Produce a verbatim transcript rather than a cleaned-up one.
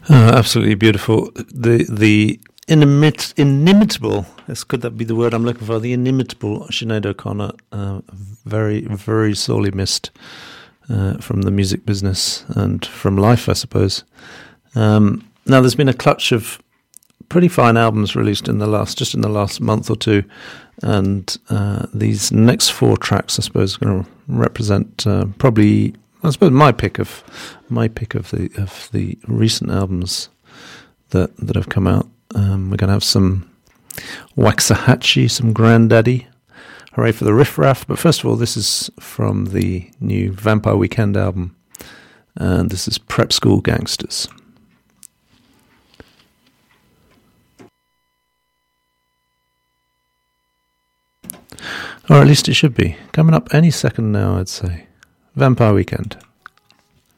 Uh, absolutely beautiful. The the inimit, inimitable, yes, could that be the word I'm looking for? The inimitable Sinead O'Connor, uh, very, very sorely missed uh, from the music business and from life, I suppose. Um, now, there's been a clutch of pretty fine albums released in the last, just in the last month or two, and uh, these next four tracks, I suppose, are going to represent uh, probably, I suppose, my pick of my pick of the of the recent albums that that have come out. Um, we're going to have some Waxahachie, some Grandaddy, hooray for the Riff Raff. But first of all, this is from the new Vampire Weekend album, and this is Prep School Gangsters. Or at least it should be. Coming up any second now, I'd say. Vampire Weekend.